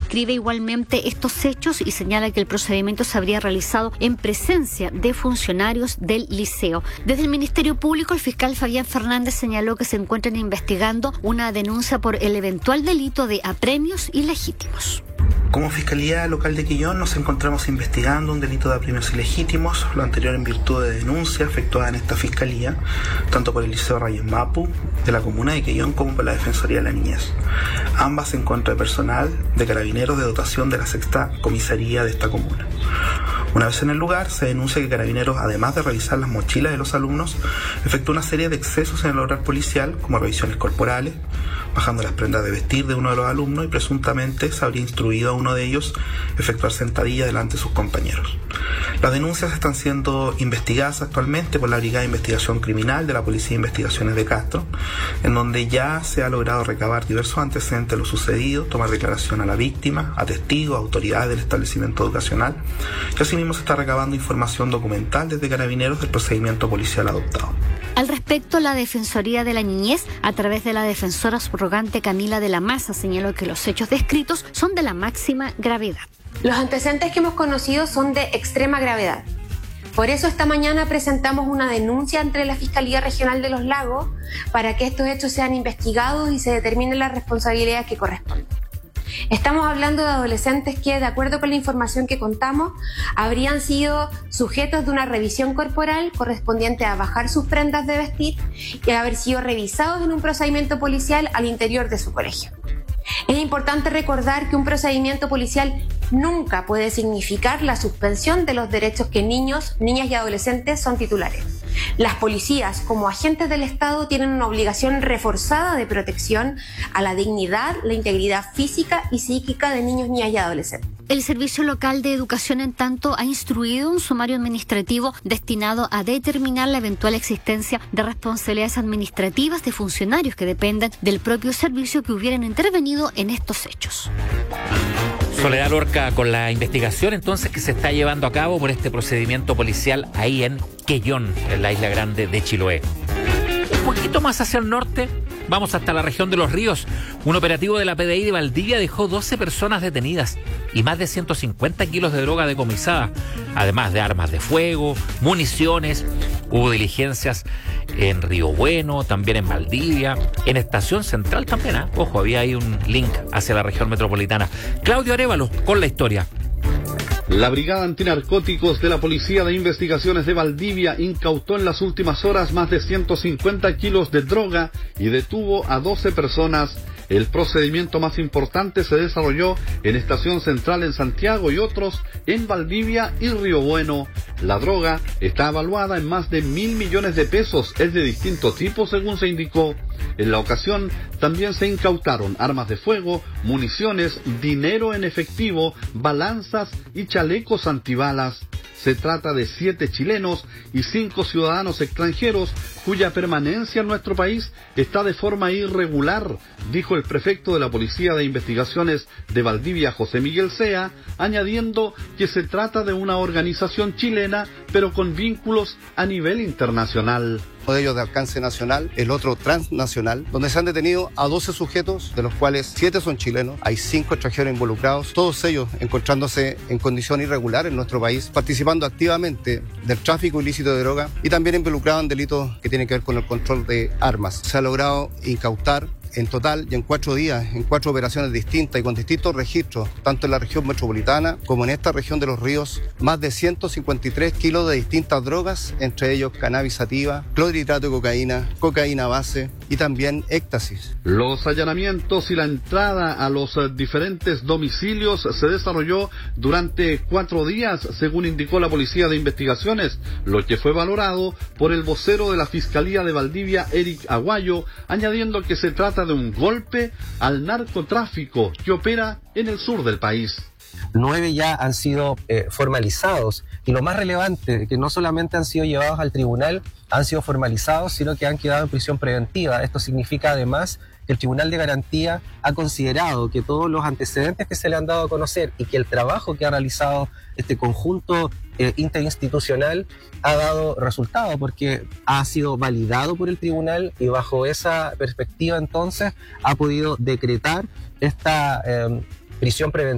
describe igualmente estos hechos y señala que el procedimiento se habría realizado en presencia de funcionarios del liceo. Desde el Ministerio Público, el fiscal Fabián Fernández señaló que se encuentran investigando una denuncia por el eventual delito de apremios ilegítimos. Como Fiscalía Local de Quillón nos encontramos investigando un delito de apremios ilegítimos, lo anterior en virtud de denuncia efectuada en esta Fiscalía, tanto por el Liceo Reyes Mapu de la comuna de Quillón como por la Defensoría de la Niñez. Ambas en contra de personal de Carabineros de dotación de la 6ª comisaría de esta comuna. Una vez en el lugar, se denuncia que Carabineros, además de revisar las mochilas de los alumnos, efectuó una serie de excesos en el horario policial, como revisiones corporales, bajando las prendas de vestir de uno de los alumnos y presuntamente se habría instruido a uno de ellos efectuar sentadillas delante de sus compañeros. Las denuncias están siendo investigadas actualmente por la Brigada de Investigación Criminal de la Policía de Investigaciones de Castro, en donde ya se ha logrado recabar diversos antecedentes de lo sucedido, tomar declaración a la víctima, a testigos, a autoridades del establecimiento educacional, y asimismo se está recabando información documental desde Carabineros del procedimiento policial adoptado. Al respecto, la Defensoría de la Niñez, a través de la defensora subrogante Camila de la Maza, señaló que los hechos descritos son de la máxima gravedad. Los antecedentes que hemos conocido son de extrema gravedad. Por eso esta mañana presentamos una denuncia ante la Fiscalía Regional de Los Lagos para que estos hechos sean investigados y se determinen las responsabilidades que corresponden. Estamos hablando de adolescentes que, de acuerdo con la información que contamos, habrían sido sujetos de una revisión corporal correspondiente a bajar sus prendas de vestir y haber sido revisados en un procedimiento policial al interior de su colegio. Es importante recordar que un procedimiento policial nunca puede significar la suspensión de los derechos que niños, niñas y adolescentes son titulares. Las policías, como agentes del Estado, tienen una obligación reforzada de protección a la dignidad, la integridad física y psíquica de niños, niñas y adolescentes. El Servicio Local de Educación, en tanto, ha instruido un sumario administrativo destinado a determinar la eventual existencia de responsabilidades administrativas de funcionarios que dependen del propio servicio que hubieran intervenido en estos hechos. Soledad Lorca con la investigación entonces que se está llevando a cabo por este procedimiento policial ahí en Quellón, en la isla grande de Chiloé. Un poquito más hacia el norte, vamos hasta la región de Los Ríos. Un operativo de la PDI de Valdivia dejó 12 personas detenidas y más de 150 kilos de droga decomisada, además de armas de fuego, municiones. Hubo diligencias en Río Bueno, también en Valdivia, en Estación Central también, ¿eh? Ojo, había ahí un link hacia la región metropolitana. Claudio Arévalo con la historia. La Brigada Antinarcóticos de la Policía de Investigaciones de Valdivia incautó en las últimas horas más de 150 kilos de droga y detuvo a 12 personas. El procedimiento más importante se desarrolló en Estación Central en Santiago y otros en Valdivia y Río Bueno. La droga está evaluada en más de 1.000 millones de pesos, es de distinto tipo según se indicó. En la ocasión también se incautaron armas de fuego, municiones, dinero en efectivo, balanzas y chalecos antibalas. Se trata de 7 chilenos y 5 ciudadanos extranjeros cuya permanencia en nuestro país está de forma irregular, dijo el prefecto de la Policía de Investigaciones de Valdivia, José Miguel Sea, añadiendo que se trata de una organización chilena, pero con vínculos a nivel internacional. Uno de ellos de alcance nacional, el otro transnacional, donde se han detenido a 12 sujetos, de los cuales 7 son chilenos, hay 5 extranjeros involucrados, todos ellos encontrándose en condición irregular en nuestro país, participando activamente del tráfico ilícito de droga y también involucrados en delitos que tienen que ver con el control de armas. Se ha logrado incautar en total y en 4 días, en 4 operaciones distintas y con distintos registros, tanto en la región metropolitana como en esta región de Los Ríos, más de 153 kilos de distintas drogas, entre ellos cannabis sativa, clorhidrato de cocaína, cocaína base y también éxtasis. Los allanamientos y la entrada a los diferentes domicilios se desarrolló durante 4 días, según indicó la Policía de Investigaciones, lo que fue valorado por el vocero de la Fiscalía de Valdivia, Eric Aguayo, añadiendo que se trata de un golpe al narcotráfico que opera en el sur del país. 9 ya han sido formalizados y lo más relevante, que no solamente han sido llevados al tribunal, han sido formalizados, sino que han quedado en prisión preventiva. Esto significa además que el Tribunal de Garantía ha considerado que todos los antecedentes que se le han dado a conocer y que el trabajo que ha realizado este conjunto interinstitucional ha dado resultado, porque ha sido validado por el tribunal y bajo esa perspectiva entonces ha podido decretar esta prisión preventiva